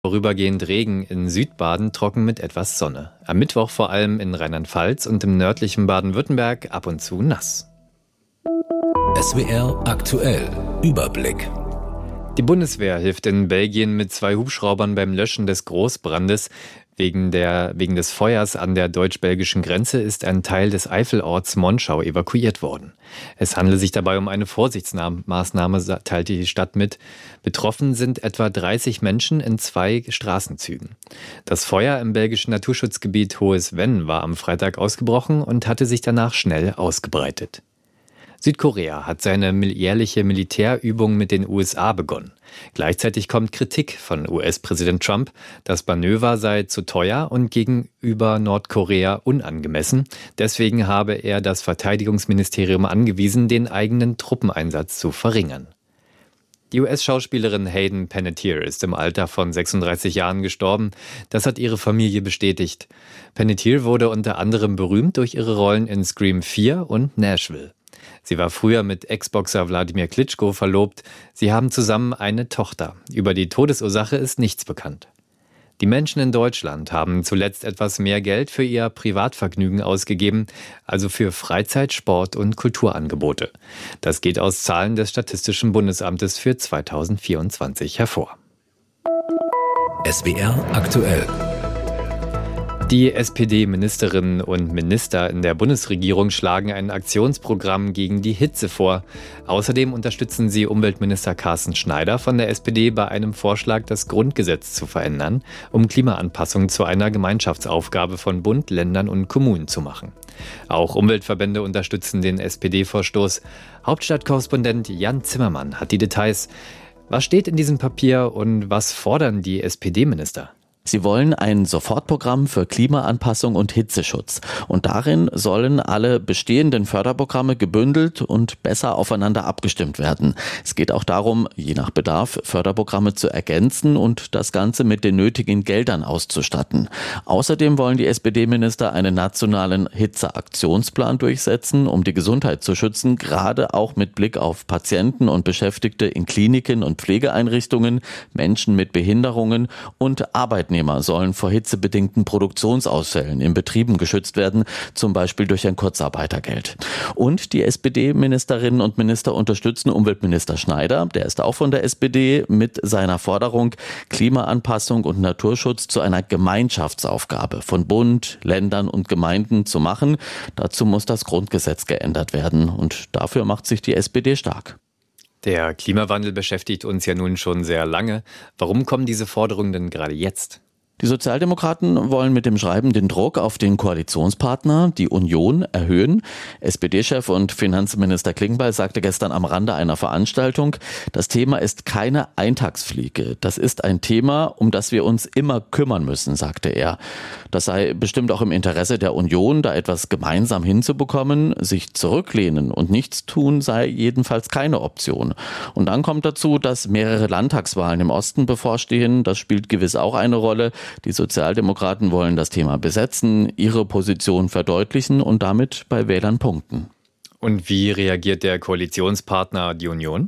Vorübergehend Regen, in Südbaden trocken mit etwas Sonne. Am Mittwoch vor allem in Rheinland-Pfalz und im nördlichen Baden-Württemberg ab und zu nass. SWR aktuell Überblick. Die Bundeswehr hilft in Belgien mit 2 Hubschraubern beim Löschen des Großbrandes. Wegen des Feuers an der deutsch-belgischen Grenze ist ein Teil des Eifelorts Monschau evakuiert worden. Es handele sich dabei um eine Vorsichtsmaßnahme, teilte die Stadt mit. Betroffen sind etwa 30 Menschen in 2 Straßenzügen. Das Feuer im belgischen Naturschutzgebiet Hohes Venn war am Freitag ausgebrochen und hatte sich danach schnell ausgebreitet. Südkorea hat seine jährliche Militärübung mit den USA begonnen. Gleichzeitig kommt Kritik von US-Präsident Trump, das Manöver sei zu teuer und gegenüber Nordkorea unangemessen. Deswegen habe er das Verteidigungsministerium angewiesen, den eigenen Truppeneinsatz zu verringern. Die US-Schauspielerin Hayden Panettiere ist im Alter von 36 Jahren gestorben. Das hat ihre Familie bestätigt. Panettiere wurde unter anderem berühmt durch ihre Rollen in Scream 4 und Nashville. Sie war früher mit Ex-Boxer Wladimir Klitschko verlobt. Sie haben zusammen eine Tochter. Über die Todesursache ist nichts bekannt. Die Menschen in Deutschland haben zuletzt etwas mehr Geld für ihr Privatvergnügen ausgegeben, also für Freizeit-, Sport- und Kulturangebote. Das geht aus Zahlen des Statistischen Bundesamtes für 2024 hervor. SWR aktuell. Die SPD-Ministerinnen und Minister in der Bundesregierung schlagen ein Aktionsprogramm gegen die Hitze vor. Außerdem unterstützen sie Umweltminister Carsten Schneider von der SPD bei einem Vorschlag, das Grundgesetz zu verändern, um Klimaanpassung zu einer Gemeinschaftsaufgabe von Bund, Ländern und Kommunen zu machen. Auch Umweltverbände unterstützen den SPD-Vorstoß. Hauptstadtkorrespondent Jan Zimmermann hat die Details. Was steht in diesem Papier und was fordern die SPD-Minister? Sie wollen ein Sofortprogramm für Klimaanpassung und Hitzeschutz. Und darin sollen alle bestehenden Förderprogramme gebündelt und besser aufeinander abgestimmt werden. Es geht auch darum, je nach Bedarf Förderprogramme zu ergänzen und das Ganze mit den nötigen Geldern auszustatten. Außerdem wollen die SPD-Minister einen nationalen Hitzeaktionsplan durchsetzen, um die Gesundheit zu schützen, gerade auch mit Blick auf Patienten und Beschäftigte in Kliniken und Pflegeeinrichtungen, Menschen mit Behinderungen und Arbeitnehmer sollen vor hitzebedingten Produktionsausfällen in Betrieben geschützt werden, zum Beispiel durch ein Kurzarbeitergeld. Und die SPD-Ministerinnen und Minister unterstützen Umweltminister Schneider, der ist auch von der SPD, mit seiner Forderung, Klimaanpassung und Naturschutz zu einer Gemeinschaftsaufgabe von Bund, Ländern und Gemeinden zu machen. Dazu muss das Grundgesetz geändert werden und dafür macht sich die SPD stark. Der Klimawandel beschäftigt uns ja nun schon sehr lange. Warum kommen diese Forderungen denn gerade jetzt? Die Sozialdemokraten wollen mit dem Schreiben den Druck auf den Koalitionspartner, die Union, erhöhen. SPD-Chef und Finanzminister Klingbeil sagte gestern am Rande einer Veranstaltung, das Thema ist keine Eintagsfliege. Das ist ein Thema, um das wir uns immer kümmern müssen, sagte er. Das sei bestimmt auch im Interesse der Union, da etwas gemeinsam hinzubekommen. Sich zurücklehnen und nichts tun sei jedenfalls keine Option. Und dann kommt dazu, dass mehrere Landtagswahlen im Osten bevorstehen. Das spielt gewiss auch eine Rolle. Die Sozialdemokraten wollen das Thema besetzen, ihre Position verdeutlichen und damit bei Wählern punkten. Und wie reagiert der Koalitionspartner, die Union?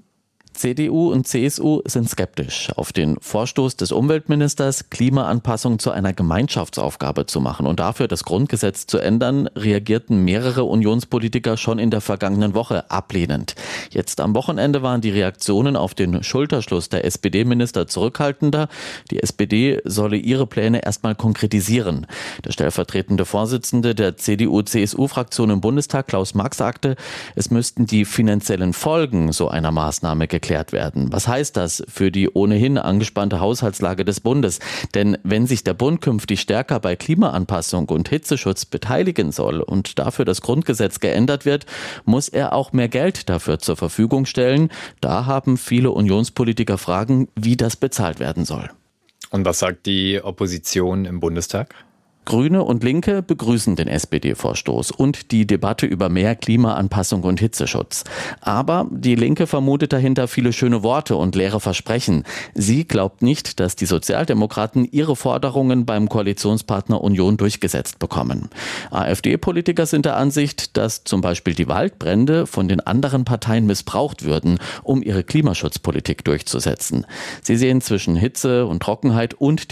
CDU und CSU sind skeptisch auf den Vorstoß des Umweltministers, Klimaanpassung zu einer Gemeinschaftsaufgabe zu machen und dafür das Grundgesetz zu ändern, reagierten mehrere Unionspolitiker schon in der vergangenen Woche ablehnend. Jetzt am Wochenende waren die Reaktionen auf den Schulterschluss der SPD-Minister zurückhaltender. Die SPD solle ihre Pläne erstmal konkretisieren. Der stellvertretende Vorsitzende der CDU-CSU-Fraktion im Bundestag, Klaus Mack, sagte, es müssten die finanziellen Folgen so einer Maßnahme geklärt werden. Was heißt das für die ohnehin angespannte Haushaltslage des Bundes? Denn wenn sich der Bund künftig stärker bei Klimaanpassung und Hitzeschutz beteiligen soll und dafür das Grundgesetz geändert wird, muss er auch mehr Geld dafür zur Verfügung stellen. Da haben viele Unionspolitiker Fragen, wie das bezahlt werden soll. Und was sagt die Opposition im Bundestag? Grüne und Linke begrüßen den SPD-Vorstoß und die Debatte über mehr Klimaanpassung und Hitzeschutz. Aber die Linke vermutet dahinter viele schöne Worte und leere Versprechen. Sie glaubt nicht, dass die Sozialdemokraten ihre Forderungen beim Koalitionspartner Union durchgesetzt bekommen. AfD-Politiker sind der Ansicht, dass zum Beispiel die Waldbrände von den anderen Parteien missbraucht würden, um ihre Klimaschutzpolitik durchzusetzen. Sie sehen zwischen Hitze und Trockenheit und